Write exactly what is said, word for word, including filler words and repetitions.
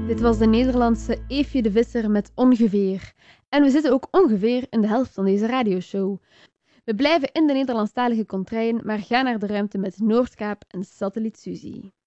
Dit was de Nederlandse Eefje de Visser met Ongeveer. En we zitten ook ongeveer in de helft van deze radioshow. We blijven in de Nederlandstalige contraien, maar gaan naar de ruimte met Noordkaap en Satelliet Suzy.